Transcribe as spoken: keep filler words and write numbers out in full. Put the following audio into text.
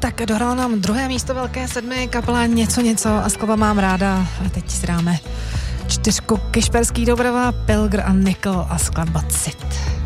tak dohrála nám druhé místo Velké sedmi, kapela Něco něco a skladba Mám ráda. A teď si dáme čtyřku Kišperský Doubrava, Pilgr a Nikl a skladba Cit.